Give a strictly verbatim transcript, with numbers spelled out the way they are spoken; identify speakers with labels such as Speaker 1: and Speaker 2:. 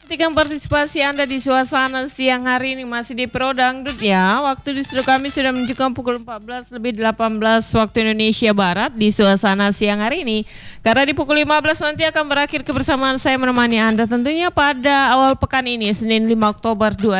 Speaker 1: Pastikan partisipasi Anda di suasana siang hari ini masih di Pro Dangdut ya. Waktu di studio kami sudah menunjukkan pukul empat belas lebih delapan belas waktu Indonesia Barat di suasana siang hari ini. Karena di pukul lima belas nanti akan berakhir kebersamaan saya menemani Anda tentunya pada awal pekan ini Senin lima Oktober dua ribu dua puluh.